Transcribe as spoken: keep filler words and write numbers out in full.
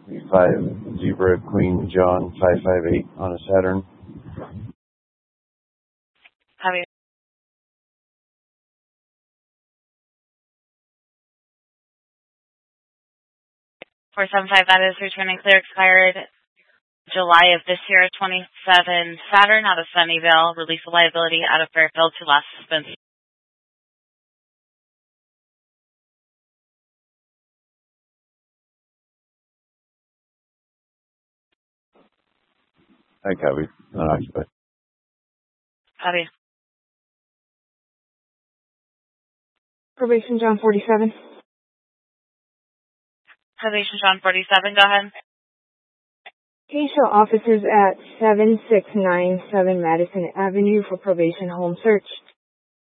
five Zebra Queen John five five eight on a Saturn. Copy. four seven five, that is returning clear, expired July of this year, twenty-seven Saturn out of Sunnyvale. Release of liability out of Fairfield to last suspense. I copy. Unoccupied. Copy. Probation John forty-seven. Probation John forty-seven, go ahead. Can you show officers at seven six nine seven Madison Avenue for probation home search?